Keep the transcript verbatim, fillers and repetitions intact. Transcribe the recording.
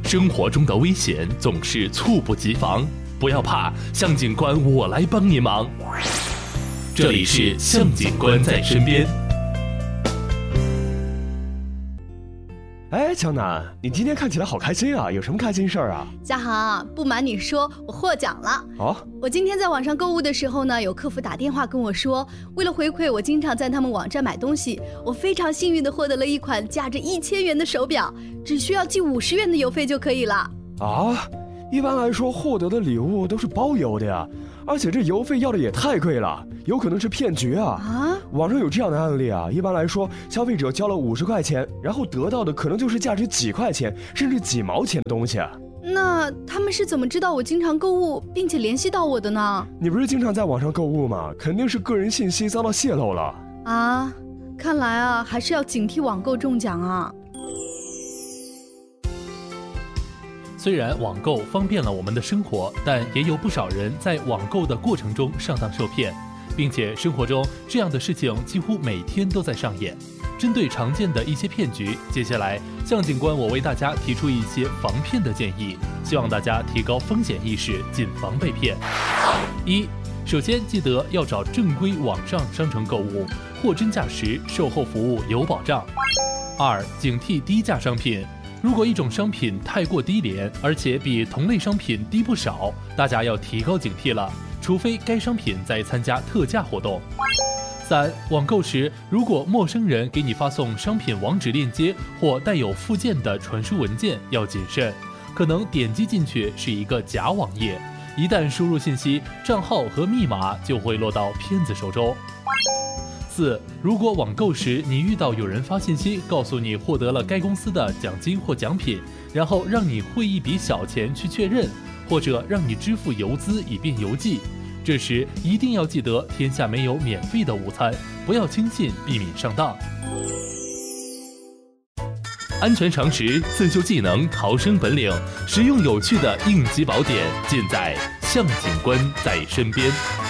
生活中的危险总是猝不及防，不要怕，向警官我来帮你忙。这里是向警官在身边。 哎，江南，你今天看起来好开心啊，有什么开心事儿啊？ 嘉航，不瞒你说，我获奖了。 哦， 我今天在网上购物的时候呢，有客服打电话跟我说，为了回馈我经常在他们网站买东西，我非常幸运地获得了一款价值一千元的手表，只需要寄五十元的邮费就可以了。 啊，一般来说获得的礼物都是包邮的呀，而且这邮费要的也太贵了，有可能是骗局啊！ 啊， 网上有这样的案例啊，一般来说，消费者交了五十块钱，然后得到的可能就是价值几块钱甚至几毛钱的东西。 那他们是怎么知道我经常购物并且联系到我的呢？ 你不是经常在网上购物吗？肯定是个人信息遭到泄露了啊！看来啊，还是要警惕网购中奖啊。 虽然网购方便了我们的生活，但也有不少人在网购的过程中上当受骗，并且生活中这样的事情几乎每天都在上演。针对常见的一些骗局，接下来向警官我为大家提出一些防骗的建议，希望大家提高风险意识，谨防被骗。一、首先记得要找正规网上商城购物，货真价实，售后服务有保障。二、警惕低价商品。如果一种商品太过低廉，而且比同类商品低不少，大家要提高警惕了，除非该商品在参加特价活动。三、网购时，如果陌生人给你发送商品网址链接或带有附件的传输文件，要谨慎，可能点击进去是一个假网页，一旦输入信息，账号和密码就会落到骗子手中。四、如果网购时你遇到有人发信息告诉你获得了该公司的奖金或奖品，然后让你汇一笔小钱去确认，或者让你支付邮资以便邮寄，这时一定要记得天下没有免费的午餐，不要轻信，避免上当。安全常识、自救技能、逃生本领，实用有趣的应急宝典，尽在向警官在身边。